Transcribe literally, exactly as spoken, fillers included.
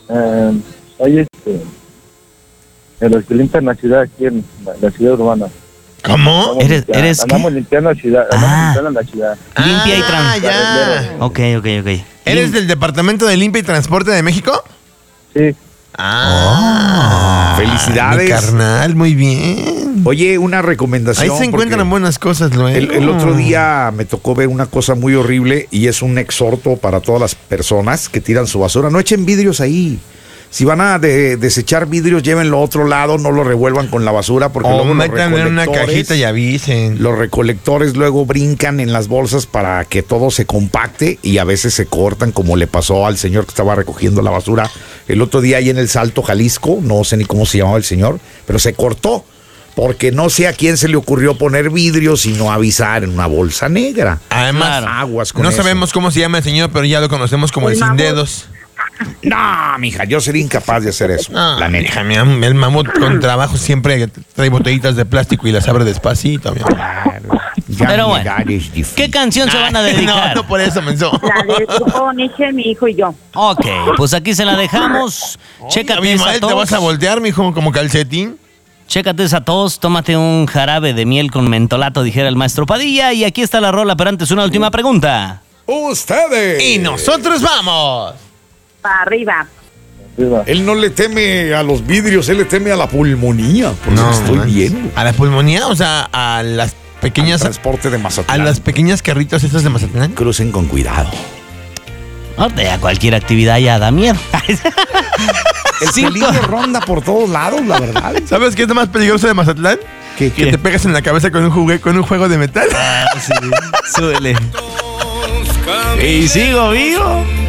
Eh, hay este, en los que limpian la ciudad aquí en la, la ciudad urbana. ¿Cómo? Andamos ¿Eres- limpiando, eres qué? andamos limpiando la ciudad, andamos Ah. limpiando la ciudad. Limpia y Ah, trans- ya. Ok, ok, ok. ¿Eres Lim- del Departamento de Limpia y Transporte de México? Sí. Ah, Felicidades. mi carnal, muy bien. Oye, una recomendación. Ahí se encuentran porque buenas cosas, luego. El, el otro día me tocó ver una cosa muy horrible y es un exhorto para todas las personas que tiran su basura. No echen vidrios ahí. Si van a de- desechar vidrios, llévenlo a otro lado, no lo revuelvan con la basura porque O luego los metan en una recolectores- cajita y avisen. Los recolectores luego brincan en las bolsas para que todo se compacte y a veces se cortan, como le pasó al señor que estaba recogiendo la basura el otro día ahí en el Salto, Jalisco. No sé ni cómo se llamaba el señor, pero se cortó porque no sé a quién se le ocurrió poner vidrios y no avisar en una bolsa negra. Además, Claro. Aguas con no eso. sabemos cómo se llama el señor, pero ya lo conocemos como el, El sin mamut. dedos. No, mija, yo sería incapaz de hacer eso. No, la neta. hija, mi am- el mamut con trabajo siempre trae botellitas de plástico y las abre despacito, mi amor. Claro. Ya Pero bueno, llegar es difícil. ¿qué canción se van a dedicar? No, no por eso, menso. La del grupo Nietzsche, mi hijo y yo. Ok, pues aquí se la dejamos. Chécate esa Abimael, ¿te tos. vas a voltear, mijo, como calcetín? Chécate esa tos, tómate un jarabe de miel con mentolato, dijera el maestro Padilla. Y aquí está la rola, pero antes una última pregunta. Ustedes. Y nosotros vamos. Para arriba. Arriba. Él no le teme a los vidrios, él le teme a la pulmonía. Por eso estoy man. viendo. ¿A la pulmonía? O sea, a las pequeñas... Al transporte de A Mazatlán. las pequeñas carritos esas de Mazatlán. Crucen con cuidado. No, de a cualquier actividad ya da miedo. El Cinco. peligro ronda por todos lados, la verdad. ¿Sabes qué es lo más peligroso de Mazatlán? ¿Qué, Que te pegas en la cabeza con un, jugue- con un juego de metal. Ah, sí, súbele. Y sigo vivo.